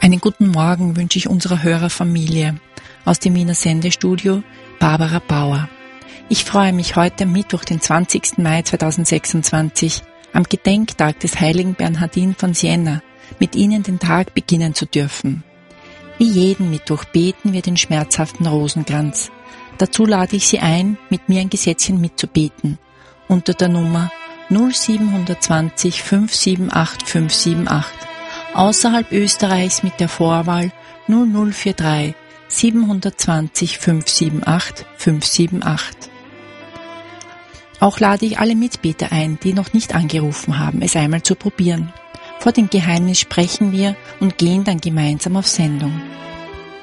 Einen guten Morgen wünsche ich unserer Hörerfamilie. Aus dem Wiener Sendestudio Barbara Bauer. Ich freue mich heute am Mittwoch, den 20. Mai 2026, am Gedenktag des heiligen Bernhardin von Siena, mit Ihnen den Tag beginnen zu dürfen. Wie jeden Mittwoch beten wir den schmerzhaften Rosenkranz. Dazu lade ich Sie ein, mit mir ein Gesetzchen mitzubeten, unter der Nummer 0720 578 578. Außerhalb Österreichs mit der Vorwahl 0043 720 578 578. Auch lade ich alle Mitbeter ein, die noch nicht angerufen haben, es einmal zu probieren. Vor dem Geheimnis sprechen wir und gehen dann gemeinsam auf Sendung.